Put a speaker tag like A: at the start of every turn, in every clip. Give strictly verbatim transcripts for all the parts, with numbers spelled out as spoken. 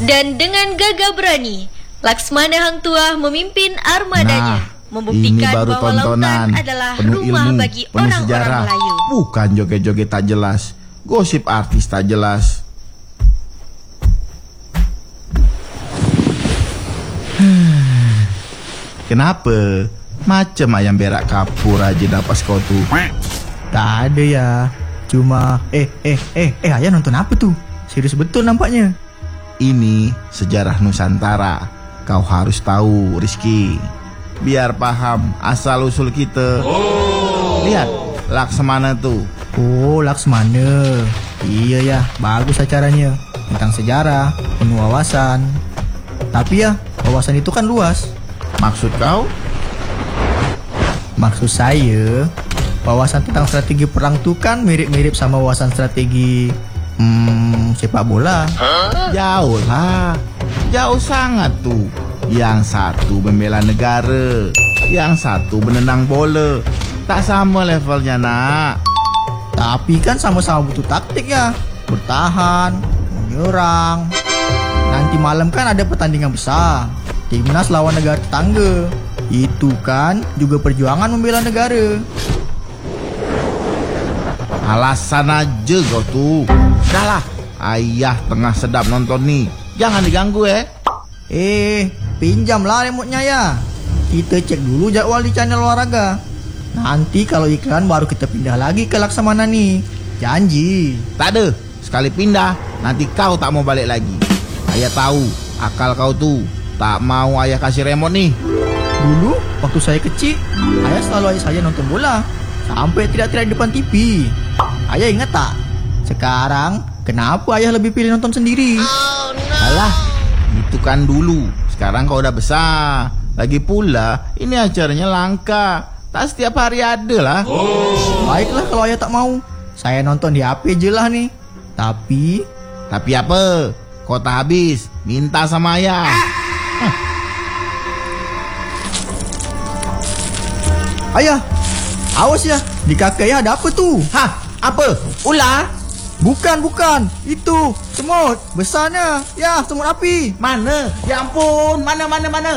A: Dan dengan gagah berani, Laksmana Hang Tuah memimpin armadanya,
B: Nah,
A: membuktikan
B: ini baru
A: bahwa
B: tontonan
A: lautan adalah
B: penuh
A: rumah
B: ilmu,
A: bagi
B: penuh
A: orang-orang
B: sejarah.
A: Melayu.
B: Bukan joget-joget tak jelas, gosip artis tak jelas. Kenapa? Macam ayam berak kapur aja dapat kau tuh.
C: Tak ada ya. Cuma Eh eh eh eh ayah nonton apa tuh? Serius betul nampaknya.
B: Ini sejarah Nusantara. Kau harus tahu, Rizky. Biar paham asal-usul kita. Lihat, Laksmana tuh.
C: Oh, Laksmana. Iya ya, bagus acaranya. Tentang sejarah, penuh wawasan. Tapi ya, wawasan itu kan luas.
B: Maksud kau?
C: Maksud saya, wawasan tentang strategi perang tuh kan mirip-mirip sama wawasan strategi hmm, sepak bola.
B: Jauh lah. Jauh sangat tuh. Yang satu membela negara, yang satu menendang bola. Tak sama levelnya, nak.
C: Tapi kan sama-sama butuh taktik ya. Bertahan, menyerang. Nanti malam kan ada pertandingan besar, timnas lawan negara tetangga. Itu kan juga perjuangan membela negara.
B: Alasan aja kau tuh. Dah lah, ayah tengah sedap nonton nih. Jangan diganggu eh.
C: Eh, pinjamlah remote-nya ya. Kita cek dulu jadwal di channel olahraga. Nanti kalau iklan baru kita pindah lagi ke Laksamana nih. Janji.
B: Tak ada. Sekali pindah, nanti kau tak mau balik lagi. Ayah tahu akal kau tuh. Tak mau ayah kasih remote nih.
C: Dulu waktu saya kecil, ayah selalu ayah saya nonton bola sampai tidak-tidak di depan T V. Ayah ingat tak? Sekarang kenapa ayah lebih pilih nonton sendiri?
A: Oh, no.
B: Alah, itu kan dulu. Sekarang kau udah besar. Lagi pula ini acaranya langka. Tak setiap hari ada lah.
C: Oh. Baiklah kalau ayah tak mau, saya nonton di H P je lah nih. Tapi
B: Tapi apa? Kau tak habis minta sama ayah. Hah.
C: Ayah, awas ya, di kaki ayah ada apa tuh?
B: Hah? Apa? Ular?
C: Bukan, bukan, itu semut besarnya. Ya, semut api.
B: Mana? Ya ampun, mana mana mana?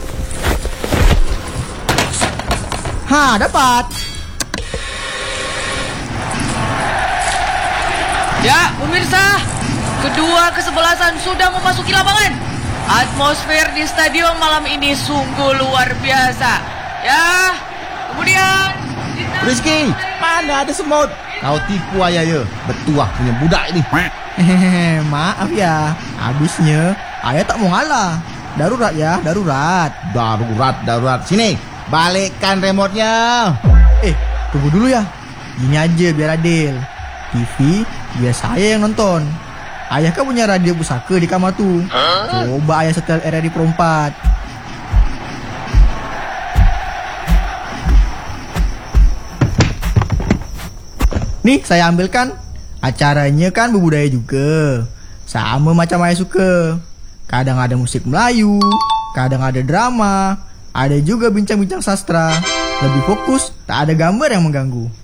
C: Ha, dapat.
D: Ya, pemirsa, kedua kesebelasan sudah memasuki lapangan. Atmosfer di stadion malam ini sungguh luar biasa. Ya, kemudian
B: Rizky, mana ada semut? Kau tipu ayah ya. Betuah punya budak ini.
C: Hehehe, maaf ya. Habisnya ayah tak mau ngalah. Darurat ya, darurat.
B: Darurat, darurat. Sini, balikkan remote-nya.
C: Eh, tunggu dulu ya. Gini aja biar adil. T V biar saya yang nonton. Ayah kan punya radio pusaka di kamar tuh. Coba ayah setel R R I Pro empat. Nih saya ambilkan. Acaranya kan berbudaya juga. Sama macam ayah suka. Kadang ada musik Melayu, kadang ada drama, ada juga bincang-bincang sastra. Lebih fokus, tak ada gambar yang mengganggu.